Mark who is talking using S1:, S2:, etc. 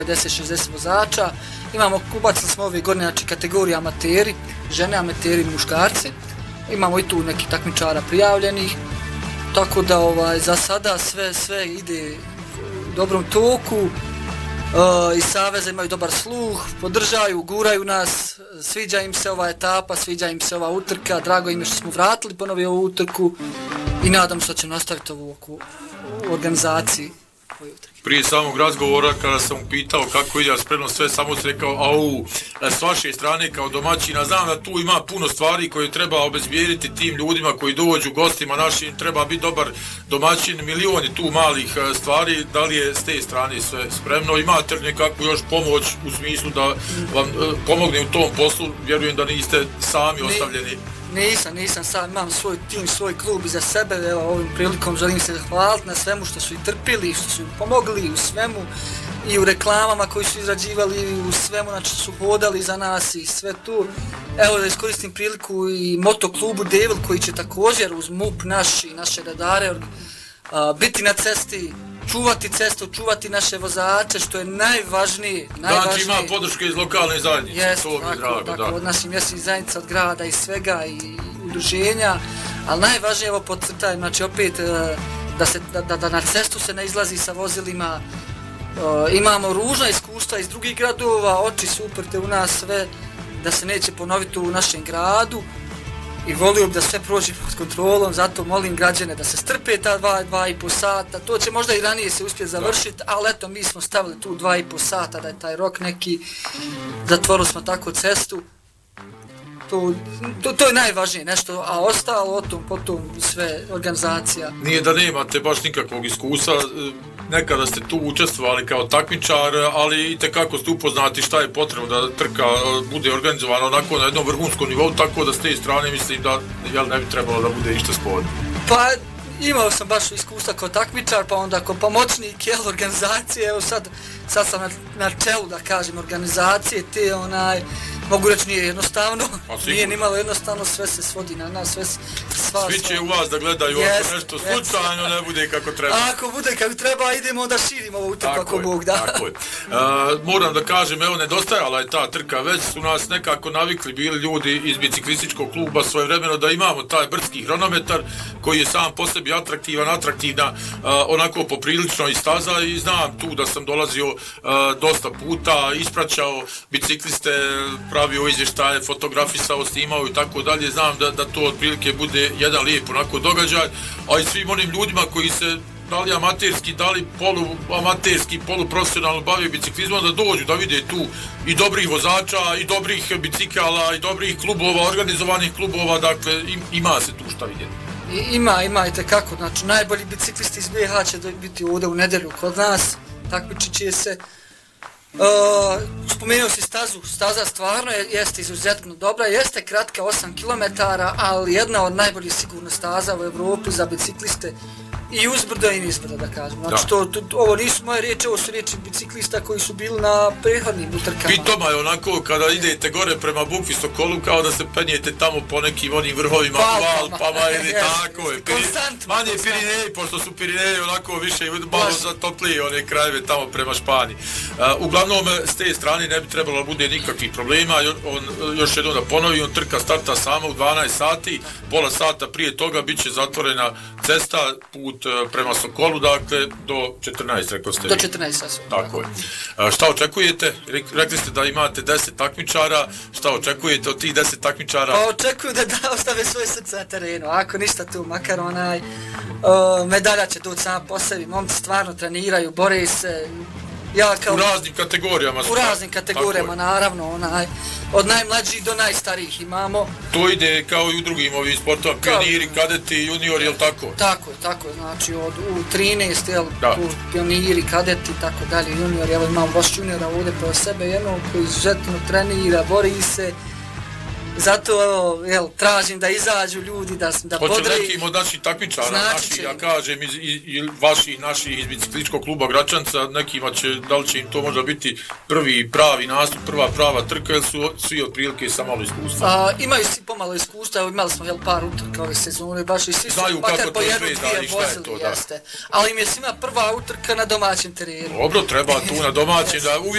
S1: 50-60 vozača. Ubacili smo ove godine, znači kategorije amateri, žene, amateri, muškarci. Imamo i tu neki takmičara prijavljenih. Tako da za sada sve ide u dobrom toku. Iz saveza imaju dobar sluh, podržaju, guraju nas, sviđa im se ova etapa, sviđa im se ova utrka, drago im je što smo vratili ponovi ovu utrku i nadam se da će nastaviti ovu organizaciji ove utrke.
S2: Prije samog razgovora kada sam upitao kako ide spremno sve, samo se rekao, s vaše strane kao domaćina, znam da tu ima puno stvari koje treba obezbijediti tim ljudima koji dođu, gostima našim, treba biti dobar domaćin, milioni tu malih stvari, da li je s te strane sve spremno, imate li nekakvu još pomoć u smislu da vam pomogne u tom poslu, vjerujem da niste sami ostavljeni.
S1: Nisam sam, imam svoj tim, svoj klub iza sebe, evo ovim prilikom želim se zahvaliti na svemu što su i trpili, što su pomogli u svemu i u reklamama koji su izrađivali, u svemu, znači su hodali za nas i sve tu. Evo da iskoristim priliku i motoklubu Devil koji će također uz MUP naše radare biti na cesti, čuvati cestu, čuvati naše vozače, što je najvažnije.
S2: Znači ima podrške iz lokalne zajednice,
S1: jest,
S2: to mi je drago.
S1: Tako, od naših mjesnih zajednica, od grada i svega i udruženja, ali najvažnije evo podcrtajem, znači opet da na cestu se ne izlazi sa vozilima, imamo ružna iskustva iz drugih gradova, oči su uprte u nas sve, da se neće ponoviti u našem gradu. I volio bi da sve prođe pod kontrolom, zato molim građane da se strpe ta 2,5 sata, to će možda i ranije se uspjeti završiti, ali eto mi smo stavili tu 2,5 sata da je taj rok neki, zatvorili smo tako cestu, to je najvažnije nešto, a ostalo potom sve organizacija.
S2: Nije da nemate baš nikakvog iskustva, nekada ste tu učestvovali kao takmičar, ali itekako ste upoznati šta je potrebno da trka bude organizovana onako na jednom vrhunskom nivou, tako da s te strane mislim da ne bi trebalo da bude išta sporno.
S1: Pa imao sam baš iskustva kao takmičar, pa onda kao pomoćnik organizacije, evo sad sam na čelu da kažem organizacije, te mogu reći nije jednostavno, nije nimalo jednostavno, sve se svodi na nas,
S2: svi će u vas da gledaju ako nešto slučajno ne bude kako treba.
S1: Ako bude kako treba, idemo da širimo ovu trku ako Bog da.
S2: Tako je. Moram da kažem, evo nedostajala je ta trka, već su nas nekako navikli bili ljudi iz biciklističkog kluba svojevremeno da imamo taj brdski hronometar koji je sam po sebi atraktivna, onako poprilično i staza i znam tu da sam dolazio dosta puta, ispraćao bicikliste, pravio izvještaje, fotografisao, snimao i tako dalje, znam da to otprilike bude jedan lijep onako događaj, a i svim onim ljudima koji se da li amaterski, da li poluamaterski, poluprofesionalno bave biciklizmom, da dođu, da vide tu i dobrih vozača, i dobrih bicikala, i dobrih klubova, organizovanih klubova, dakle ima se tu šta vidjeti.
S1: Ima i tekako, znači najbolji biciklisti iz BiH će biti ovdje u nedjelju kod nas, takmičit će se. Spomenuo si staza stvarno jeste izuzetno dobra, jeste kratka 8 km, ali jedna od najboljih sigurno staza u Evropi za bicikliste i uzbrdo i nizbrdo da kažem. Znači ovo nisu moje riječi, ovo su riječi biciklista koji su bili na prethodnim utrkama.
S2: Pitoma je onako kada idete gore prema Bukvi Sokolu kao da se penjete tamo po nekim onim vrhovima u Alpama ili tako je. Manje Pirineji, pošto su Pirineji onako više malo zatopliji one krajeve tamo prema Španiji. Uglavnom s te strane ne bi trebalo da bude nikakvih problema, još jednom da ponovim, trka starta samo u 12 sati, pola sata prije toga bit će zatvorena cesta, put prema Sokolu, dakle do 14, rekao ste.
S1: Do 14 sasvim.
S2: Tako je. Šta očekujete? Rekli ste da imate 10 takmičara, šta očekujete od tih 10 takmičara?
S1: Pa očekuju da ostave svoje srce na terenu, ako ništa tu, makar medalja će doći sama po sebi, momci stvarno treniraju, bore se.
S2: U raznim kategorijama.
S1: U raznim kategorijama, naravno, od najmlađih do najstarijih imamo.
S2: To ide kao i u drugim ovim sportova, pioniri, kadeti, juniori, jel tako?
S1: Tako je, znači u 13, jel, pioniri, kadeti, tako dalje, juniori, evo imamo baš juniora ovdje po sebe, jednog koji izuzetno trenira, bori se. Zato tražim da izađu ljudi, da podreju.
S2: Hoće nekim od naših takmičara, ja kažem, i vaših, naših iz biciklističkog kluba Gračanca, nekima će, da li će im to možda biti prvi pravi nastup, prva prava trka, ili su svi otprilike sa malo iskustva?
S1: Imaju svi pomalo iskustva, imali smo par utrka ove sezone, baš i svi su makar po jednu, dvije vozili, jeste. Ali im je svima prva utrka na domaćem terenu.
S2: Dobro, treba tu na domaćem, da